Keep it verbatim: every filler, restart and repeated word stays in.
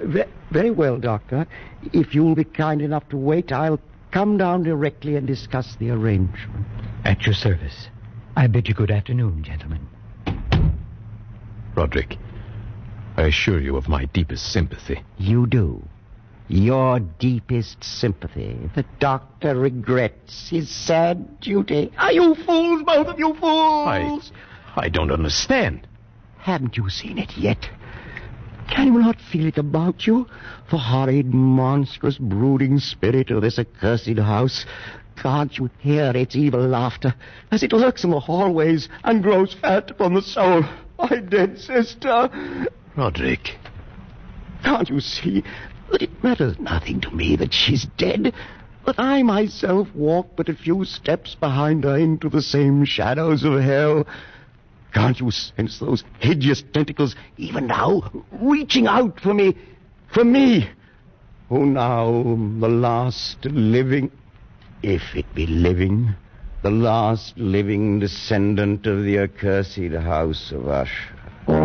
ve- very well, Doctor. If you'll be kind enough to wait, I'll come down directly and discuss the arrangement. At your service. I bid you good afternoon, gentlemen. Roderick, I assure you of my deepest sympathy. You do. Your deepest sympathy. The doctor regrets his sad duty. Are you fools, both of you fools? I, I don't understand. Haven't you seen it yet? Can you not feel it about you? The horrid, monstrous, brooding spirit of this accursed house. Can't you hear its evil laughter as it lurks in the hallways and grows fat upon the soul? My dead sister. Roderick. Can't you see that it matters nothing to me that she's dead? That I myself walk but a few steps behind her into the same shadows of hell? Can't you sense those hideous tentacles even now reaching out for me? For me, who now the last living, if it be living, the last living descendant of the accursed house of Usher.